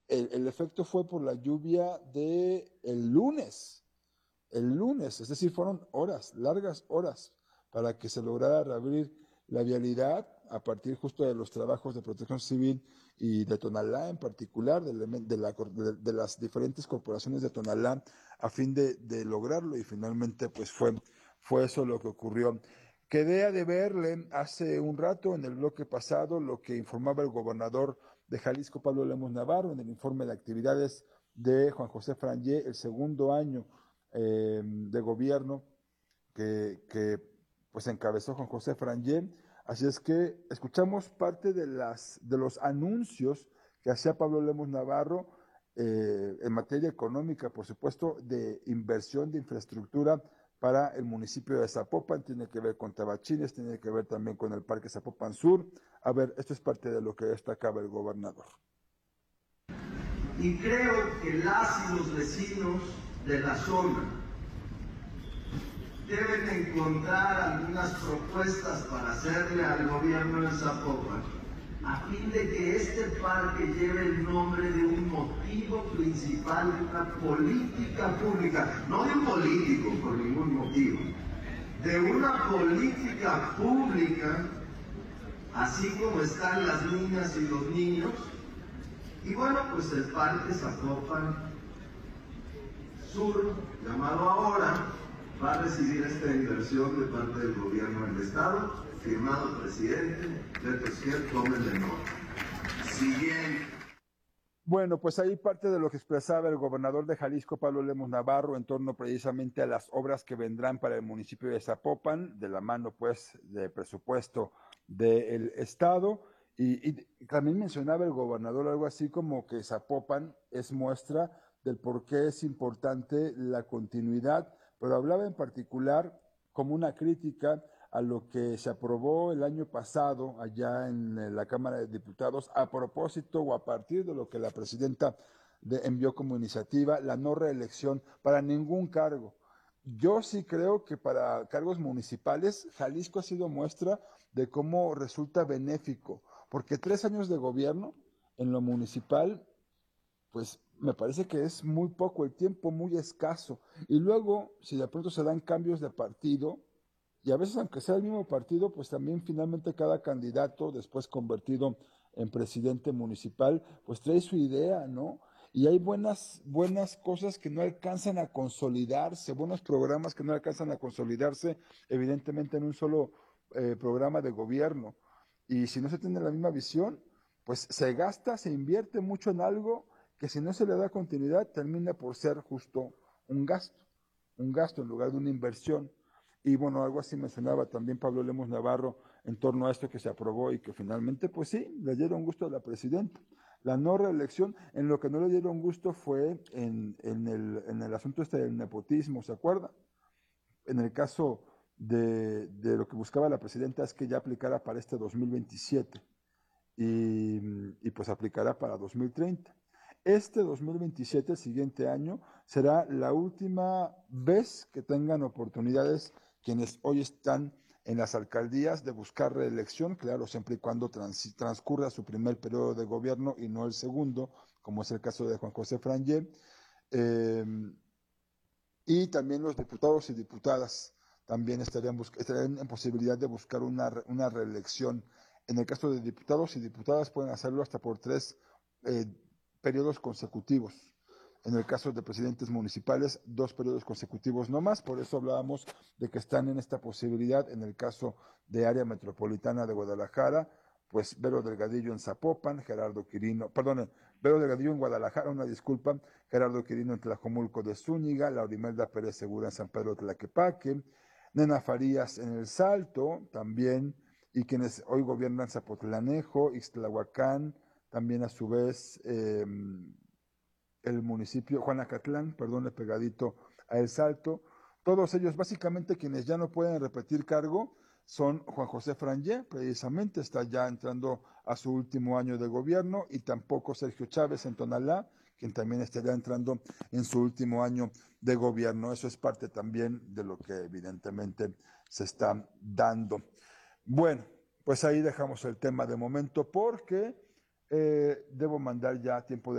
el efecto fue por la lluvia de el lunes, es decir, fueron horas, largas horas, para que se lograra reabrir la vialidad a partir justo de los trabajos de protección civil y de Tonalá en particular, de las diferentes corporaciones de Tonalá, a fin de lograrlo, y finalmente pues fue eso lo que ocurrió. Quedé a deberle hace un rato en el bloque pasado lo que informaba el gobernador de Jalisco, Pablo Lemos Navarro, en el informe de actividades de Juan José Frangé, el segundo año de gobierno que pues encabezó Juan José Frangé. Así es que escuchamos parte de los anuncios que hacía Pablo Lemos Navarro en materia económica, por supuesto, de inversión de infraestructura para el municipio de Zapopan. Tiene que ver con Tabachines, tiene que ver también con el Parque Zapopan Sur. A ver, esto es parte de lo que destacaba el gobernador. Y creo que las y los vecinos de la zona deben encontrar algunas propuestas para hacerle al gobierno de Zapopan, a fin de que este parque lleve el nombre de un motivo principal de una política pública, no de un político por ningún motivo, de una política pública, así como están las niñas y los niños. Y bueno, pues el Parque Zapopan Sur, llamado ahora, va a recibir esta inversión de parte del gobierno del Estado, firmado presidente, Beto Esquer, tomen de nota. Siguiente. Bueno, pues ahí parte de lo que expresaba el gobernador de Jalisco, Pablo Lemos Navarro, en torno precisamente a las obras que vendrán para el municipio de Zapopan, de la mano pues de presupuesto del Estado. Y también mencionaba el gobernador algo así como que Zapopan es muestra del por qué es importante la continuidad, pero hablaba en particular como una crítica a lo que se aprobó el año pasado allá en la Cámara de Diputados a propósito o a partir de lo que la presidenta envió como iniciativa, la no reelección para ningún cargo. Yo sí creo que para cargos municipales, Jalisco ha sido muestra de cómo resulta benéfico, porque 3 años de gobierno en lo municipal, pues me parece que es muy poco el tiempo, muy escaso. Y luego, si de pronto se dan cambios de partido, y a veces aunque sea el mismo partido, pues también finalmente cada candidato, después convertido en presidente municipal, pues trae su idea, ¿no? Y hay buenas cosas que no alcanzan a consolidarse, buenos programas que no alcanzan a consolidarse, evidentemente en un solo programa de gobierno. Y si no se tiene la misma visión, pues se gasta, se invierte mucho en algo que si no se le da continuidad termina por ser justo un gasto en lugar de una inversión. Y bueno, algo así mencionaba también Pablo Lemos Navarro en torno a esto que se aprobó y que finalmente, pues sí, le dieron gusto a la presidenta. La no reelección, en lo que no le dieron gusto fue en el asunto este del nepotismo, ¿se acuerda? En el caso de lo que buscaba la presidenta es que ya aplicara para este 2027 y pues aplicará para 2030. Este 2027, el siguiente año, será la última vez que tengan oportunidades quienes hoy están en las alcaldías de buscar reelección, claro, siempre y cuando transcurra su primer periodo de gobierno y no el segundo, como es el caso de Juan José Frangé. Eh, y también los diputados y diputadas también estarían en posibilidad de buscar una reelección. En el caso de diputados y diputadas pueden hacerlo hasta por 3 periodos consecutivos. En el caso de presidentes municipales, 2 periodos consecutivos no más. Por eso hablábamos de que están en esta posibilidad. En el caso de área metropolitana de Guadalajara, pues Vero Delgadillo en Zapopan, Vero Delgadillo en Guadalajara, una disculpa, Gerardo Quirino en Tlajomulco de Zúñiga, Laurimelda Pérez Segura en San Pedro Tlaquepaque, Nena Farías en El Salto también, y quienes hoy gobiernan Zapotlanejo, Ixtlahuacán, también a su vez el municipio, Juanacatlán, perdón, pegadito a El Salto. Todos ellos, básicamente quienes ya no pueden repetir cargo, son Juan José Frangé, precisamente, está ya entrando a su último año de gobierno, y tampoco Sergio Chávez en Tonalá, quien también estaría entrando en su último año de gobierno. Eso es parte también de lo que evidentemente se está dando. Bueno, pues ahí dejamos el tema de momento porque debo mandar ya tiempo de